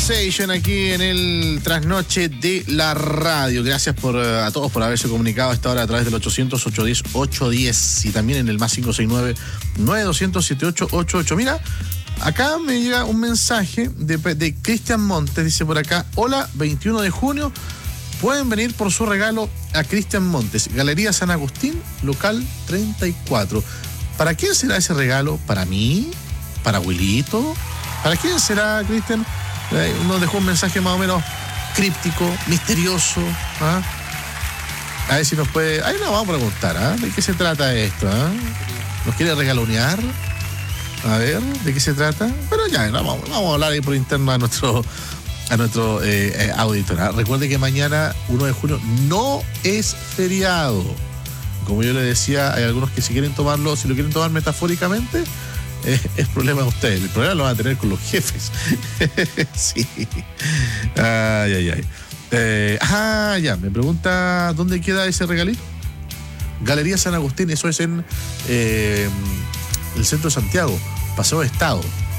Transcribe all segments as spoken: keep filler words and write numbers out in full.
Conversation aquí en el trasnoche de la radio. Gracias por, a todos por haberse comunicado a esta hora a través del ochocientos, ochocientos diez, ochocientos diez y también en el más cinco seis nueve, nueve dos cero cero, siete ocho ocho ocho. Mira, acá me llega un mensaje de, de Cristian Montes, dice por acá: hola, veintiuno de junio, pueden venir por su regalo a Cristian Montes, Galería San Agustín, local treinta y cuatro. ¿Para quién será ese regalo? ¿Para mí? ¿Para abuelito? ¿Para quién será, Cristian? Eh, nos dejó un mensaje más o menos críptico, misterioso. ¿Ah? A ver si nos puede... Ahí nos vamos a preguntar, ¿ah? ¿De qué se trata esto? ¿Ah? ¿Nos quiere regalonear? A ver, ¿de qué se trata? Pero ya, vamos, vamos a hablar ahí por interno a nuestro, a nuestro eh, eh, auditor. ¿Ah? Recuerde que mañana, uno de junio, no es feriado. Como yo le decía, hay algunos que si quieren tomarlo, si lo quieren tomar metafóricamente, eh, es problema de ustedes. El problema lo van a tener con los jefes. Sí. Ay, ay, ay. Eh, ah, ya, me pregunta dónde queda ese regalito. Galería San Agustín, eso es en eh, el centro de Santiago. Paseo Estado.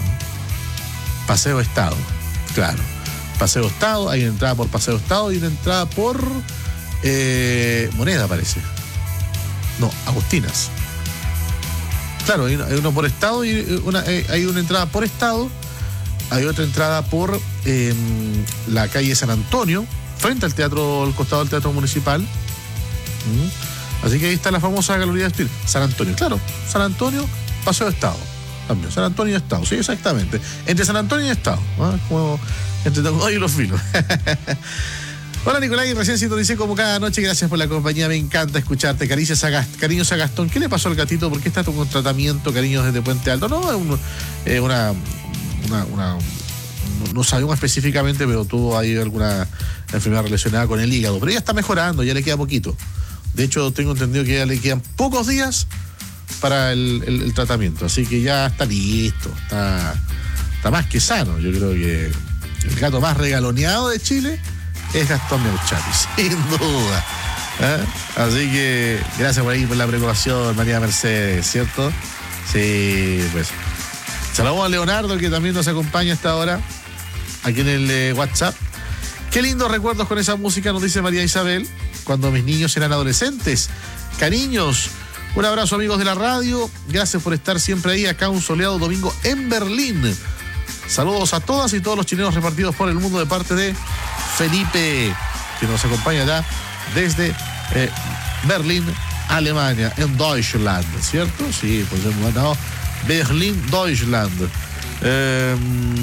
Paseo Estado, claro. Paseo Estado, hay una entrada por Paseo Estado y una entrada por eh, Moneda, parece. No, Agustinas. Claro, hay uno, hay uno por estado y una, hay una entrada por estado, hay otra entrada por eh, la calle San Antonio, frente al teatro, al costado del teatro municipal. ¿Mm? Así que ahí está la famosa Galería de Espíritu. San Antonio, claro, San Antonio, Paseo de Estado. También, San Antonio y Estado, sí, exactamente. Entre San Antonio y Estado, ¿no? Como entre Tango y los filos. Hola Nicolás, recién sintonicé como cada noche, gracias por la compañía, me encanta escucharte. Caricias a Gast- cariños a Gastón. ¿Qué le pasó al gatito? ¿Por qué está con tratamiento, cariños desde Puente Alto? No, es un, eh, una, una, una no, no sabemos específicamente, pero tuvo ahí alguna enfermedad relacionada con el hígado. Pero ya está mejorando, ya le queda poquito. De hecho, tengo entendido que ya le quedan pocos días para el, el, el tratamiento. Así que ya está listo, está, está más que sano. Yo creo que el gato más regaloneado de Chile es Gastón Meuchati, sin duda. ¿Eh? Así que gracias por ahí por la preocupación, María Mercedes, ¿cierto? Sí, pues. Saludamos a Leonardo, que también nos acompaña hasta ahora, aquí en el eh, WhatsApp. Qué lindos recuerdos con esa música, nos dice María Isabel, cuando mis niños eran adolescentes. Cariños, un abrazo amigos de la radio, gracias por estar siempre ahí, acá un soleado domingo en Berlín. Saludos a todas y todos los chilenos repartidos por el mundo de parte de Felipe, que nos acompaña ya desde eh, Berlín, Alemania, en Deutschland, ¿cierto? Sí, pues hemos ganado Berlín, Deutschland. Eh,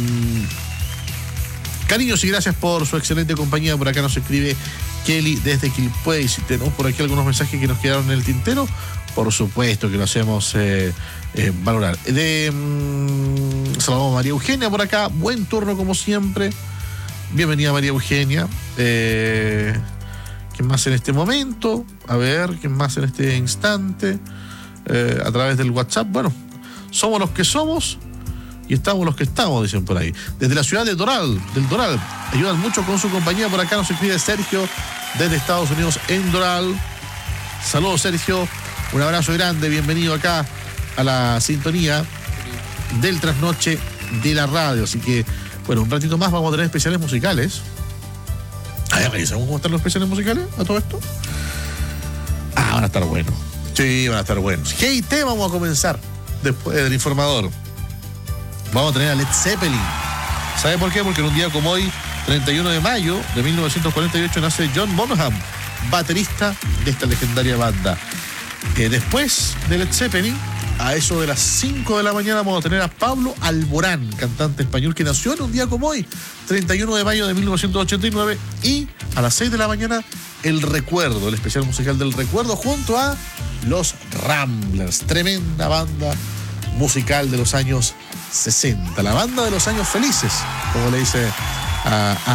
cariños y gracias por su excelente compañía. Por acá nos escribe Kelly desde Quilpué. Y si tenemos por aquí algunos mensajes que nos quedaron en el tintero, por supuesto que lo hacemos eh, eh, valorar. De, um, saludamos a María Eugenia por acá. Buen turno como siempre. Bienvenida María Eugenia. Eh, ¿Quién más en este momento? A ver, ¿quién más en este instante? Eh, a través del WhatsApp. Bueno, somos los que somos y estamos los que estamos, dicen por ahí. Desde la ciudad de Doral, del Doral, ayudan mucho con su compañía. Por acá nos escribe Sergio desde Estados Unidos en Doral. Saludos, Sergio. Un abrazo grande. Bienvenido acá a la sintonía del trasnoche de la radio. Así que, bueno, un ratito más vamos a tener especiales musicales. A ver, revisamos cómo están los especiales musicales a todo esto. Ah, van a estar buenos. Sí, van a estar buenos. G I T vamos a comenzar después del informador. Vamos a tener a Led Zeppelin. ¿Sabe por qué? Porque en un día como hoy, treinta y uno de mayo de mil novecientos cuarenta y ocho, nace John Bonham, baterista de esta legendaria banda. Eh, después de Led Zeppelin, a eso de las cinco de la mañana vamos a tener a Pablo Alborán, cantante español que nació en un día como hoy, treinta y uno de mayo de mil novecientos ochenta y nueve, y a las seis de la mañana El Recuerdo, el especial musical del Recuerdo junto a Los Ramblers, tremenda banda musical de los años sesenta, la banda de los años felices, como le dice a, a